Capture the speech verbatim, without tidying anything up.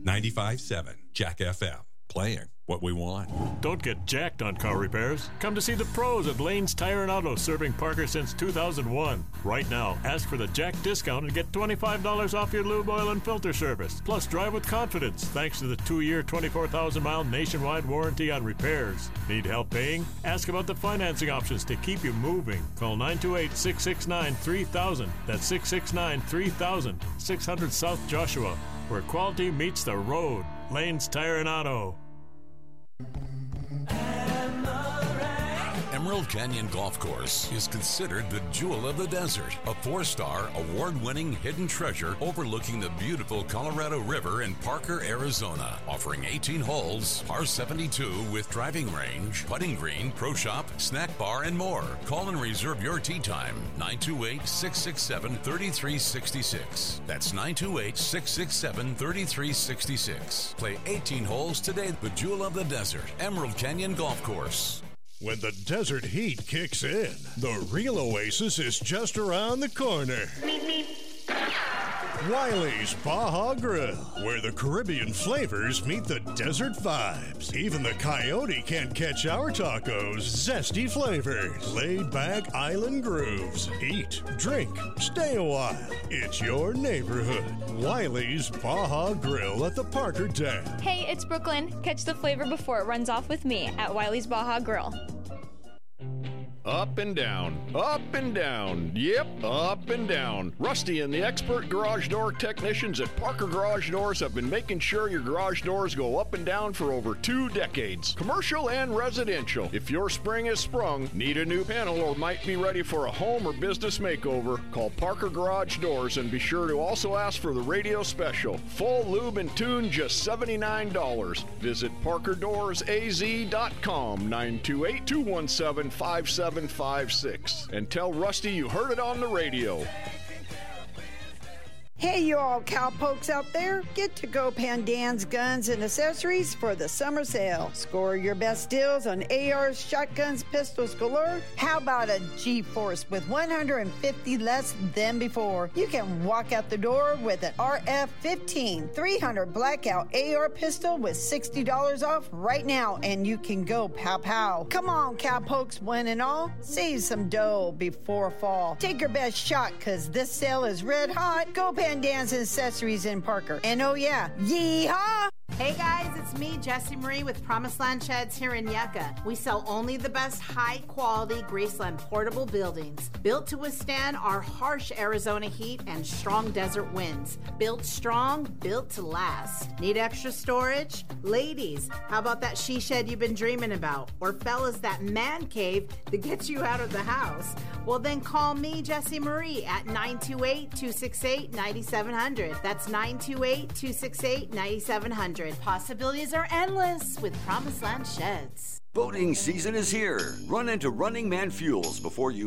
ninety-five point seven Jack F M. Playing what we want. Don't get jacked on car repairs. Come to see the pros at Lane's Tire and Auto, serving Parker since two thousand one. Right now, ask for the Jack discount and get twenty-five dollars off your lube oil and filter service. Plus, drive with confidence thanks to the two-year, twenty-four thousand mile nationwide warranty on repairs. Need help paying? Ask about the financing options to keep you moving. Call nine two eight, six six nine, three thousand. That's six six nine, three thousand. six hundred South Joshua, where quality meets the road. Lane's Tire and Auto. Emerald Canyon Golf Course is considered the jewel of the desert, a four-star, award-winning hidden treasure overlooking the beautiful Colorado River in Parker, Arizona, offering eighteen holes, par seventy-two with driving range, putting green, pro shop, snack bar, and more. Call and reserve your tee time, nine two eight, six six seven, three three six six. That's nine two eight, six six seven, three three six six. Play eighteen holes today, the jewel of the desert, Emerald Canyon Golf Course. When the desert heat kicks in, the real oasis is just around the corner. Meep, meep. Wiley's Baja Grill, where the Caribbean flavors meet the desert vibes. Even the coyote can't catch our tacos' zesty flavors. Laid-back island grooves. Eat, drink, stay a while. It's your neighborhood. Wiley's Baja Grill at the Parker Dam. Hey, it's Brooklyn. Catch the flavor before it runs off with me at Wiley's Baja Grill. Up and down, up and down, yep, up and down. Rusty and the expert garage door technicians at Parker Garage Doors have been making sure your garage doors go up and down for over two decades. Commercial and residential. If your spring is sprung, need a new panel, or might be ready for a home or business makeover, call Parker Garage Doors and be sure to also ask for the radio special. Full lube and tune, just seventy-nine dollars. Visit parker doors a z dot com, nine two eight, two one seven, five seven five six, and tell Rusty you heard it on the radio. Hey, you all cowpokes out there, get to Go Pandan's Guns and Accessories for the summer sale. Score your best deals on A Rs, shotguns, pistols galore. How about a G-Force with one hundred fifty less than before? You can walk out the door with an R F fifteen three hundred Blackout A R pistol with sixty dollars off right now, and you can go pow-pow. Come on, cowpokes, one and all, save some dough before fall. Take your best shot, because this sale is red hot. Go Pandan's Dan's Accessories in Parker. And oh yeah, yeehaw! Hey guys, it's me, Jessie Marie with Promised Land Sheds here in Yucca. We sell only the best high-quality Graceland portable buildings, built to withstand our harsh Arizona heat and strong desert winds. Built strong, built to last. Need extra storage? Ladies, how about that she shed you've been dreaming about? Or fellas, that man cave that gets you out of the house? Well then call me, Jessie Marie, at nine two eight, two six eight, nine seven zero zero. That's nine two eight, two six eight, nine seven zero zero. Possibilities are endless with Promised Land Sheds. Boating season is here. Run into Running Man Fuels before you